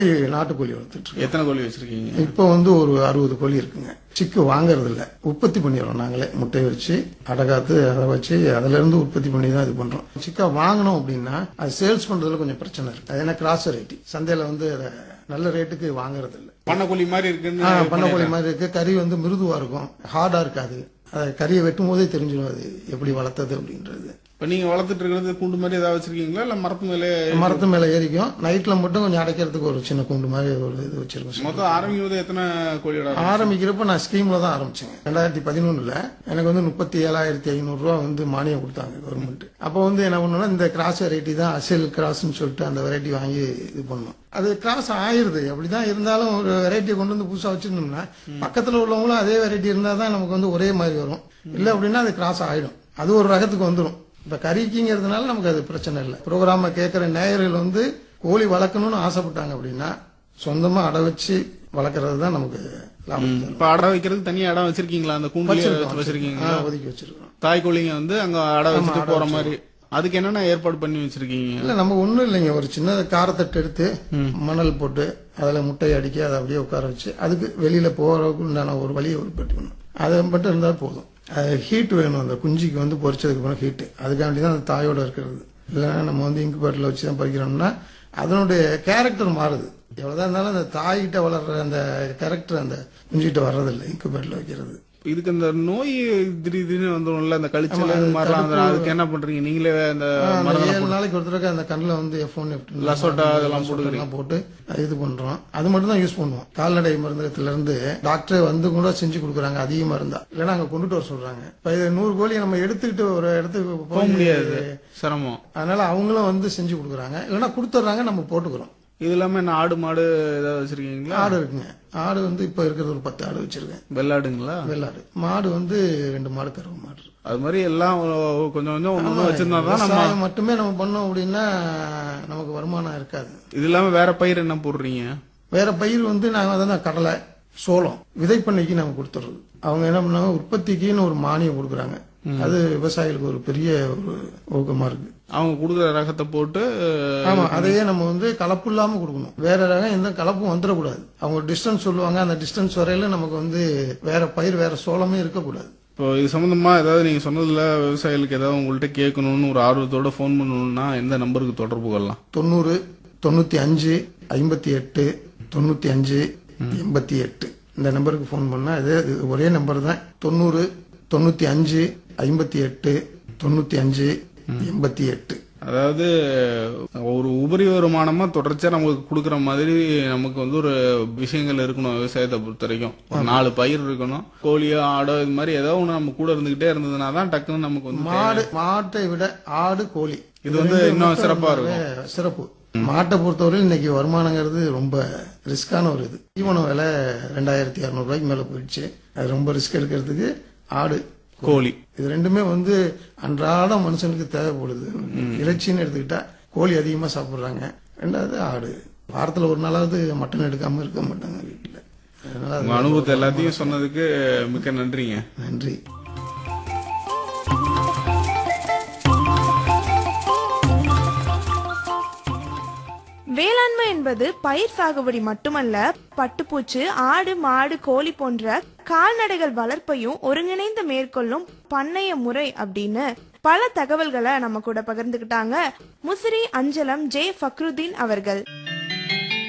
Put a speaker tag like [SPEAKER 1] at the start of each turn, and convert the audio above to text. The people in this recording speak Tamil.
[SPEAKER 1] நாட்டுக்கோழி வளர்த்துட்டு இருக்கோம்.
[SPEAKER 2] எத்தனை கோழி வச்சிருக்கீங்க?
[SPEAKER 1] இப்போ ஒரு 60 கோழி இருக்குங்க. சிக்கு வாங்கறது இல்ல, உற்பத்தி பண்ணிடுறோம் நாங்களே. முட்டையை வச்சு அடகாத்து அதை வச்சு அதுல இருந்து உற்பத்தி பண்ணி தான் இது பண்றோம். சிக்கா வாங்கணும் அப்படின்னா அது சேல்ஸ் பண்றதுல கொஞ்சம் பிரச்சனை இருக்கு. அது என்ன கிராஸ் வெரைட்டி, சந்தையில அதை நல்ல ரேட்டுக்கு வாங்குறது இல்ல.
[SPEAKER 2] பண்ணக்கோழி மாதிரி இருக்கு.
[SPEAKER 1] பண்ணக்கோழி மாதிரி இருக்கு. கறி மிருதுவா இருக்கும், ஹார்டா இருக்காது. கறியை வெட்டும் போதே தெரிஞ்சிடும் அது எப்படி வளர்த்தது அப்படின்றது.
[SPEAKER 2] இப்ப நீங்க வளர்த்துட்டு இருக்கிறது கூண்டு மாதிரி ஏதாவது வச்சிருக்கீங்களா, இல்ல
[SPEAKER 1] மரத்து மேல ஏறிக்கும். நைட்ல மட்டும் கொஞ்சம் அடைக்கிறதுக்கு ஒரு சின்ன கூண்டு மாதிரி ஒரு இது வச்சிருக்கோம்.
[SPEAKER 2] மொத்தம் ஆரம்பிக்கும் போது எத்தனை கோழியோட
[SPEAKER 1] ஆரம்பிக்கிறப்ப நான் ஸ்கீம்ல தான் ஆரம்பிச்சேங்க. 2011 எனக்கு 37,500 ரூபா மானியம் கொடுத்தாங்க கவர்மெண்ட். அப்போ என்ன பண்ணோம்னா, இந்த கிராஸ் வெரைட்டி தான் அசல் கிராஸ்ன்னு சொல்லிட்டு அந்த வெரைட்டி வாங்கி இது பண்ணோம். அது கிராஸ் ஆயிருது. அப்படிதான் இருந்தாலும் ஒரு வெரைட்டியை கொண்டு புதுசா வச்சிருந்தோம்னா பக்கத்துல உள்ளவங்களும் அதே வெரைட்டி இருந்தா தான் நமக்கு ஒரே மாதிரி வரும். இல்ல அப்படின்னா அது கிராஸ் ஆயிடும். அது ஒரு ரகத்துக்கு வந்துடும். இப்ப கறிக்குங்கிறதுனால நமக்கு அது பிரச்சனை இல்லை. ப்ரோக்ராம கேட்கிற நேயர்கள் கோழி வளர்க்கணும்னு ஆசைப்பட்டாங்க அப்படின்னா சொந்தமா அடை வச்சு வளர்க்கறது தான் நமக்கு லாபம்.
[SPEAKER 2] இப்ப அடை வைக்கிறதுக்கு தனியா இடம் வச்சிருக்கீங்களா? அந்த கூண்டுல வச்சிருக்கீங்களா?
[SPEAKER 1] ஒதுக்கி வச்சிருக்கோம்.
[SPEAKER 2] தாய் கோழிங்க அங்க அடை வச்சுட்டு போற மாதிரி அதுக்கு என்னென்ன ஏற்பாடு பண்ணி வச்சிருக்கீங்க?
[SPEAKER 1] இல்ல நம்ம ஒண்ணும் இல்லைங்க. ஒரு சின்ன காரத்தட்டு எடுத்து மணல் போட்டு அதுல முட்டையை அடிக்க அதை அப்படியே உட்கார வச்சு அதுக்கு வெளியில போறதுக்கு உண்டான ஒரு வழியை ஏற்படுத்திக்கணும். அதை மட்டும் இருந்தா போதும். ஹீட் வேணும். அந்த குஞ்சிக்கு பொரிச்சதுக்கு அப்புறம் ஹீட், அதுக்காண்டி தான் அந்த தாயோட இருக்கிறது. இல்லைன்னா நம்ம இன்குபேட்டர்ல வச்சு தான் பறிக்கிறோம்னா அதனுடைய கேரக்டர் மாறுது. எவ்வளவுதான் இருந்தாலும் அந்த தாய்கிட்ட வளர்ற அந்த கேரக்டர் அந்த குஞ்சிகிட்ட வர்றதில்லை இன்குபேட்டர்ல வைக்கிறது.
[SPEAKER 2] இதுக்கு இந்த நோய் திடீர்னு வந்துடும்ல, அந்த கழிச்சல் அதுக்கு என்ன பண்றீங்க நீங்களே? அந்த
[SPEAKER 1] 7 நாளைக்கு ஒருத்தருக்கு அந்த கண்ணில் F1
[SPEAKER 2] லசோட்டா அதெல்லாம்
[SPEAKER 1] போட்டு இது பண்றோம். அது மட்டும் தான் யூஸ் பண்ணுவோம். கால்நடை மருந்தகத்துல இருந்து டாக்டர் கூட செஞ்சு கொடுக்குறாங்க. அதிகமா இருந்தா இல்லைன்னா அங்க கொண்டுட்டு வர சொல்றாங்க. இப்ப இது 100 கோழி நம்ம எடுத்துக்கிட்டு ஒரு இடத்துக்கு போக முடியாது,
[SPEAKER 2] சிரமம்.
[SPEAKER 1] அதனால அவங்களும் செஞ்சு கொடுக்குறாங்க. இல்லைன்னா கொடுத்துட்றாங்க, நம்ம போட்டுக்கிறோம்.
[SPEAKER 2] இது இல்லாம என்ன ஆடு மாடு ஏதாவது வச்சிருக்கீங்களா?
[SPEAKER 1] ஆடு இருக்குங்க. ஆடு இப்ப இருக்கிறது ஒரு 10 ஆடு வச்சிருக்கேன்.
[SPEAKER 2] வெள்ளாடுங்களா? வெள்ளாடு.
[SPEAKER 1] மாடு 2 மாடு கறவை மாடு.
[SPEAKER 2] அது மாதிரி எல்லாம் கொஞ்சம் கொஞ்சம் வச்சிருந்தாதான் நம்ம
[SPEAKER 1] மட்டுமே நம்ம பண்ணோம் அப்படின்னா நமக்கு வருமானம் இருக்காது.
[SPEAKER 2] இது இல்லாம வேற பயிர் என்ன போடுறீங்க?
[SPEAKER 1] வேற பயிர் நாங்க அதான் கடலை, சோளம் விதைப்பண்ணைக்கு நம்ம கொடுத்துறது. அவங்க என்ன பண்ணாங்க, உற்பத்திக்குன்னு ஒரு மானியம் கொடுக்குறாங்க. அது விவசாயிகளுக்கு ஒரு பெரிய ஒரு ஊக்கமா இருக்கு.
[SPEAKER 2] அவங்க கொடுக்குற ரகத்தை போட்டு
[SPEAKER 1] ஆமா அதையே நம்ம கலப்பு இல்லாம கொடுக்கணும். வேற ரகம் எந்த கலப்பும் வந்துடக்கூடாது. அவங்க டிஸ்டன்ஸ் சொல்லுவாங்க. அந்த டிஸ்டன்ஸ் வரையில நமக்கு வேற பயிர் வேற சோளமே இருக்கக்கூடாது.
[SPEAKER 2] இப்போ இது சம்பந்தமா ஏதாவது நீங்க சொன்னதுல விவசாயிகளுக்கு ஏதாவது உங்கள்கிட்ட கேட்கணும்னு ஒரு ஆர்வத்தோட போன் பண்ணணும்னா எந்த நம்பருக்கு தொடர்பு கொள்ளலாம்?
[SPEAKER 1] 90 95 58 95 88 இந்த நம்பருக்கு போன் பண்ணா இது ஒரே நம்பர் தான். 90 95 58 95 88.
[SPEAKER 2] அதாவது ஒரு உபரி வருமானமா தொடர்ச்சியா நமக்கு கொடுக்கற மாதிரி நமக்கு ஒரு விஷயங்கள் இருக்கணும். விவசாயத்தை பொறுத்த வரைக்கும் 4 பயிர் இருக்கணும். கோழியோ ஆடோ இது மாதிரி ஏதோ ஒண்ணு நம்ம கூட இருந்துகிட்டே இருந்ததுன்னா தான் டக்குன்னு நமக்கு
[SPEAKER 1] மாட்டை விட ஆடு கோழி
[SPEAKER 2] இது இன்னும் சிறப்பா இருக்கும்.
[SPEAKER 1] சிறப்பு. மாட்டை பொறுத்தவரையில் இன்னைக்கு வருமானங்கிறது ரொம்ப ரிஸ்கான ஒரு இது. தீவன விலை 2200 ரூபாய்க்கு மேல போயிடுச்சு. அது ரொம்ப ரிஸ்க் எடுக்கிறதுக்கு ஆடு
[SPEAKER 2] கோழி
[SPEAKER 1] இது ரெண்டுமே அன்றாட மனுஷனுக்கு தேவைப்படுது. இறைச்சின்னு எடுத்துக்கிட்டா கோழி அதிகமா சாப்பிடுறாங்க. ரெண்டாவது ஆடு. வாரத்துல ஒரு நாளாவது மட்டன் எடுக்காம இருக்க மாட்டாங்க வீட்டுல.
[SPEAKER 2] அதனால அனுபவத்தை எல்லாத்தையும் சொன்னதுக்கு மிக்க நன்றிங்க.
[SPEAKER 1] நன்றி.
[SPEAKER 3] வேளாண்மை என்பது பயிர் சாகுபடி மட்டுமல்ல, பட்டுப்பூச்சி, ஆடு மாடு கோழி போன்ற கால்நடைகள் வளர்ப்பையும் ஒருங்கிணைந்து மேற்கொள்ளும் பண்ணைய முறை அப்படின்னு பல தகவல்களை நம்ம கூட பகிர்ந்துகிட்டாங்க முசிறி அஞ்சலம் ஜே ஃபக்ருதீன் அவர்கள்.